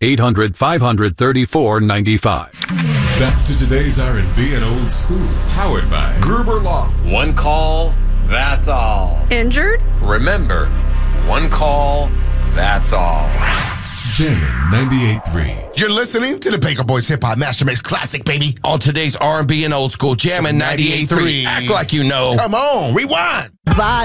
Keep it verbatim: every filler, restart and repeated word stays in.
eight hundred, five hundred, thirty-four ninety-five. Back to today's R and B and old school. Powered by Gruber Law. One call, that's all. Injured? Remember, one call, that's all. Jammin' ninety-eight point three. You're listening to the Baker Boys Hip Hop Master Mix Classic, baby. On today's R and B and old school, Jammin' ninety-eight point three. Act like you know. Come on, rewind.